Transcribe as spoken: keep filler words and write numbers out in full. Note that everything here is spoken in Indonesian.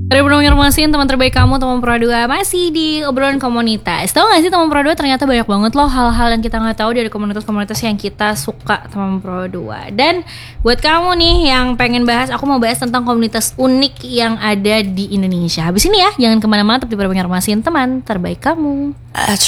Dari pendengar Masin, teman terbaik kamu, teman Pro dua masih di obrolan komunitas. Tahu gak sih teman Pro dua ternyata banyak banget loh hal-hal yang kita gak tahu dari komunitas-komunitas yang kita suka teman Pro dua. Dan buat kamu nih yang pengen bahas, aku mau bahas tentang komunitas unik yang ada di Indonesia. Habis ini ya, jangan kemana-mana, tetap di pendengar Masin, teman terbaik kamu. I